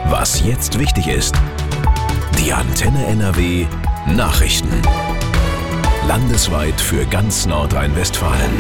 Was jetzt wichtig ist. Die Antenne NRW Nachrichten. Landesweit für ganz Nordrhein-Westfalen.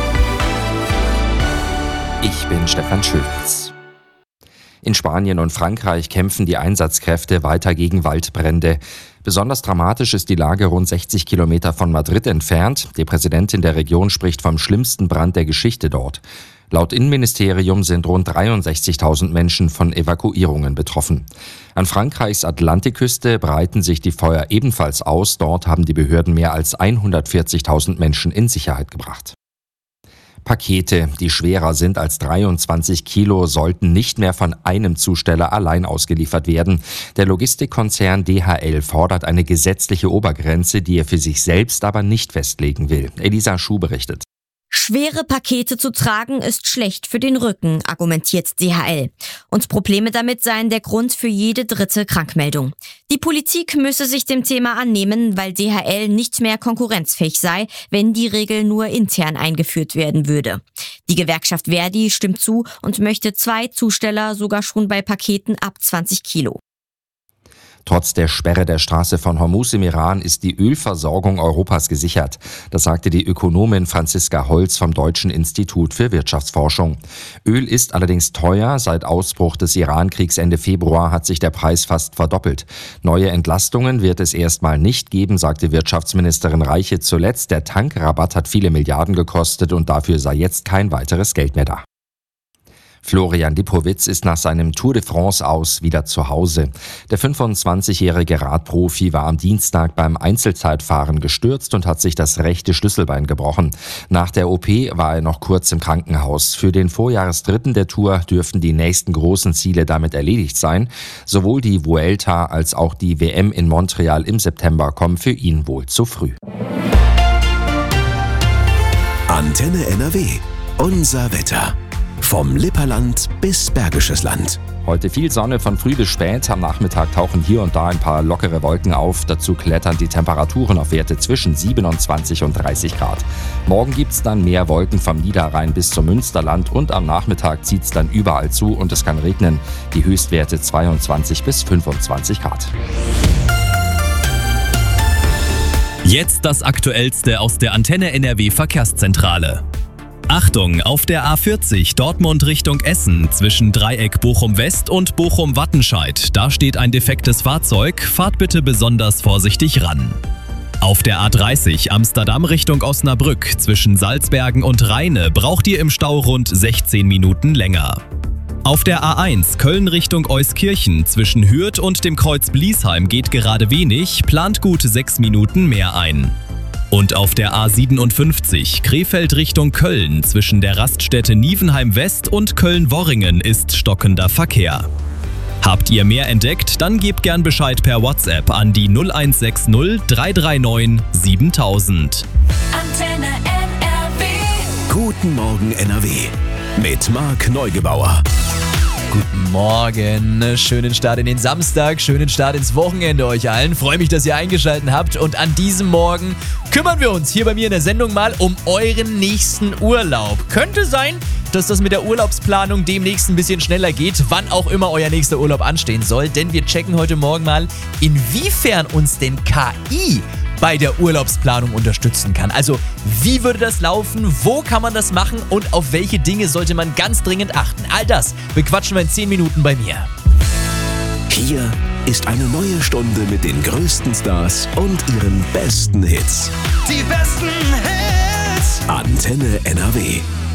Ich bin Stefan Schulz. In Spanien und Frankreich kämpfen die Einsatzkräfte weiter gegen Waldbrände. Besonders dramatisch ist die Lage rund 60 Kilometer von Madrid entfernt. Die Präsidentin der Region spricht vom schlimmsten Brand der Geschichte dort. Laut Innenministerium sind rund 63.000 Menschen von Evakuierungen betroffen. An Frankreichs Atlantikküste breiten sich die Feuer ebenfalls aus. Dort haben die Behörden mehr als 140.000 Menschen in Sicherheit gebracht. Pakete, die schwerer sind als 23 Kilo, sollten nicht mehr von einem Zusteller allein ausgeliefert werden. Der Logistikkonzern DHL fordert eine gesetzliche Obergrenze, die er für sich selbst aber nicht festlegen will. Elisa Schuh berichtet. Schwere Pakete zu tragen ist schlecht für den Rücken, argumentiert DHL. Und Probleme damit seien der Grund für jede dritte Krankmeldung. Die Politik müsse sich dem Thema annehmen, weil DHL nicht mehr konkurrenzfähig sei, wenn die Regel nur intern eingeführt werden würde. Die Gewerkschaft Verdi stimmt zu und möchte 2 Zusteller sogar schon bei Paketen ab 20 Kilo. Trotz der Sperre der Straße von Hormuz im Iran ist die Ölversorgung Europas gesichert. Das sagte die Ökonomin Franziska Holz vom Deutschen Institut für Wirtschaftsforschung. Öl ist allerdings teuer. Seit Ausbruch des Iran-Kriegs Ende Februar hat sich der Preis fast verdoppelt. Neue Entlastungen wird es erstmal nicht geben, sagte Wirtschaftsministerin Reiche zuletzt. Der Tankrabatt hat viele Milliarden gekostet und dafür sei jetzt kein weiteres Geld mehr da. Florian Lipowitz ist nach seinem Tour de France aus wieder zu Hause. Der 25-jährige Radprofi war am Dienstag beim Einzelzeitfahren gestürzt und hat sich das rechte Schlüsselbein gebrochen. Nach der OP war er noch kurz im Krankenhaus. Für den Vorjahresdritten der Tour dürften die nächsten großen Ziele damit erledigt sein. Sowohl die Vuelta als auch die WM in Montreal im September kommen für ihn wohl zu früh. Antenne NRW. Unser Wetter. Vom Lipperland bis Bergisches Land. Heute viel Sonne von früh bis spät. Am Nachmittag tauchen hier und da ein paar lockere Wolken auf. Dazu klettern die Temperaturen auf Werte zwischen 27 und 30 Grad. Morgen gibt's dann mehr Wolken vom Niederrhein bis zum Münsterland und am Nachmittag zieht's dann überall zu und es kann regnen. Die Höchstwerte 22 bis 25 Grad. Jetzt das Aktuellste aus der Antenne NRW Verkehrszentrale. Achtung, auf der A40 Dortmund Richtung Essen zwischen Dreieck Bochum-West und Bochum-Wattenscheid. Da steht ein defektes Fahrzeug, fahrt bitte besonders vorsichtig ran. Auf der A30 Amsterdam Richtung Osnabrück zwischen Salzbergen und Rheine braucht ihr im Stau rund 16 Minuten länger. Auf der A1 Köln Richtung Euskirchen zwischen Hürth und dem Kreuz Bliesheim geht gerade wenig, plant gut 6 Minuten mehr ein. Und auf der A57 Krefeld Richtung Köln zwischen der Raststätte Nievenheim West und Köln-Worringen ist stockender Verkehr. Habt ihr mehr entdeckt? Dann gebt gern Bescheid per WhatsApp an die 0160 339 7000. Antenne NRW. Guten Morgen NRW. Mit Marc Neugebauer. Guten Morgen, schönen Start in den Samstag, schönen Start ins Wochenende euch allen. Freue mich, dass ihr eingeschaltet habt und an diesem Morgen kümmern wir uns hier bei mir in der Sendung mal um euren nächsten Urlaub. Könnte sein, dass das mit der Urlaubsplanung demnächst ein bisschen schneller geht, wann auch immer euer nächster Urlaub anstehen soll, denn wir checken heute Morgen mal, inwiefern uns denn KI bei der Urlaubsplanung unterstützen kann. Also, wie würde das laufen, wo kann man das machen und auf welche Dinge sollte man ganz dringend achten? All das bequatschen wir in 10 Minuten bei mir. Hier ist eine neue Stunde mit den größten Stars und ihren besten Hits. Die besten Hits. Antenne NRW.